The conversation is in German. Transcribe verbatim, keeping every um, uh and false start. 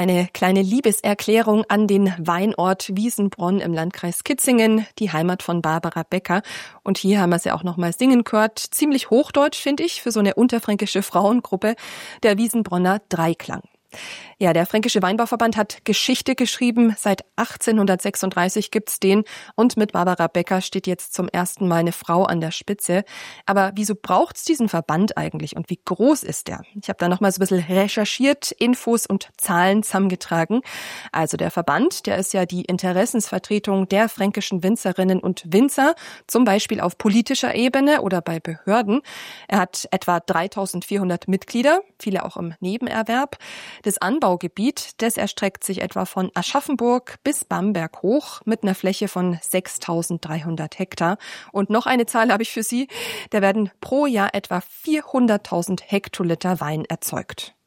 Eine kleine Liebeserklärung an den Weinort Wiesenbronn im Landkreis Kitzingen, die Heimat von Barbara Becker. Und hier haben wir sie auch noch mal singen gehört. Ziemlich hochdeutsch, finde ich, für so eine unterfränkische Frauengruppe, der Wiesenbronner Dreiklang. Ja, der Fränkische Weinbauverband hat Geschichte geschrieben. Seit achtzehnhundertsechsunddreißig gibt's den. Und mit Barbara Becker steht jetzt zum ersten Mal eine Frau an der Spitze. Aber wieso braucht's diesen Verband eigentlich? Und wie groß ist der? Ich habe da noch mal so ein bisschen recherchiert, Infos und Zahlen zusammengetragen. Also der Verband, der ist ja die Interessensvertretung der fränkischen Winzerinnen und Winzer, zum Beispiel auf politischer Ebene oder bei Behörden. Er hat etwa dreitausendvierhundert Mitglieder, viele auch im Nebenerwerb. Das Anbaugebiet, das erstreckt sich etwa von Aschaffenburg bis Bamberg hoch mit einer Fläche von sechstausenddreihundert Hektar. Und noch eine Zahl habe ich für Sie. Da werden pro Jahr etwa vierhunderttausend Hektoliter Wein erzeugt.